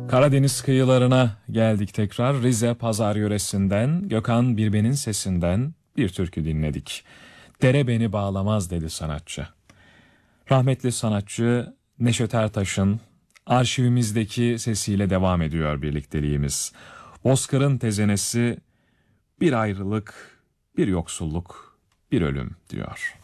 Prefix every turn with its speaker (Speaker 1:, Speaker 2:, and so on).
Speaker 1: Karadeniz kıyılarına geldik tekrar. Rize Pazar yöresinden Gökhan Birben'in sesinden bir türkü dinledik. Dere beni bağlamaz dedi sanatçı. Rahmetli sanatçı Neşet Ertaş'ın arşivimizdeki sesiyle devam ediyor birlikteliğimiz. Bozkır'ın tezenesi bir ayrılık, bir yoksulluk, bir ölüm diyor.